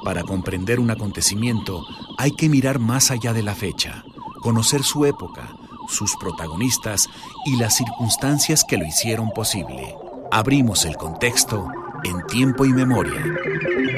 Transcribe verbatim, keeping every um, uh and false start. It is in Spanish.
Para comprender un acontecimiento, hay que mirar más allá de la fecha, conocer su época, sus protagonistas y las circunstancias que lo hicieron posible. Abrimos el contexto en Tiempo y Memoria.